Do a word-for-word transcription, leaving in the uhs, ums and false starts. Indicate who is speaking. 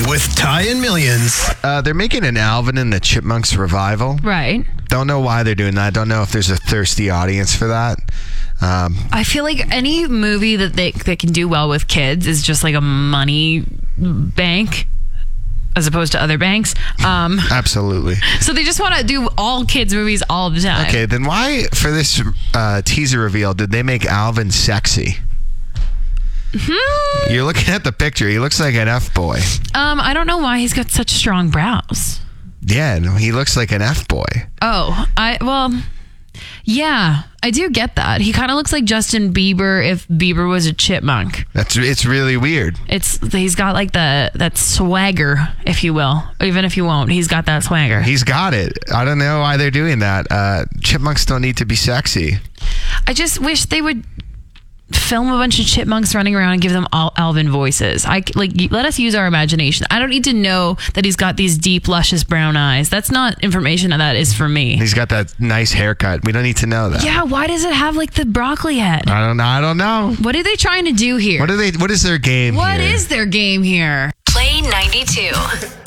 Speaker 1: with Ty and Millions.
Speaker 2: Uh, they're making an Alvin and the Chipmunks revival.
Speaker 3: Right.
Speaker 2: Don't know why they're doing that. Don't know if there's a thirsty audience for that. Um,
Speaker 3: I feel like any movie that they that can do well with kids is just like a money bank as opposed to other banks. Um,
Speaker 2: absolutely.
Speaker 3: So they just want to do all kids movies all the time.
Speaker 2: Okay, then why for this uh, teaser reveal did they make Alvin sexy?
Speaker 3: Hmm.
Speaker 2: You're looking at the picture. He looks like an F boy.
Speaker 3: Um, I don't know why he's got such strong brows.
Speaker 2: Yeah, no, he looks like an F boy.
Speaker 3: Oh, I well, yeah, I do get that. He kind of looks like Justin Bieber if Bieber was a chipmunk.
Speaker 2: That's it's really weird.
Speaker 3: It's he's got like the that swagger, if you will. Even if you won't, he's got that swagger.
Speaker 2: He's got it. I don't know why they're doing that. Uh, chipmunks don't need to be sexy.
Speaker 3: I just wish they would film a bunch of chipmunks running around and give them all Alvin voices. I like let us use our imagination. I don't need to know that he's got these deep, luscious brown eyes. That's not information that is for me.
Speaker 2: He's got that nice haircut. We don't need to know that.
Speaker 3: Yeah, why does it have like the broccoli head?
Speaker 2: I don't know. I don't know.
Speaker 3: What are they trying to do here?
Speaker 2: What are they? What is their game?
Speaker 3: What
Speaker 2: here?
Speaker 3: is their game here?
Speaker 4: Play ninety-two.